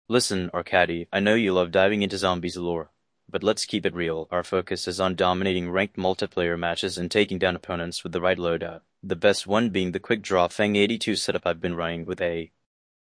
Listen, Arcady, I know you love diving into zombies lore, but let's keep it real. Our focus is on dominating ranked multiplayer matches and taking down opponents with the right loadout. The best one being the quick draw Fang 82 setup I've been running with A.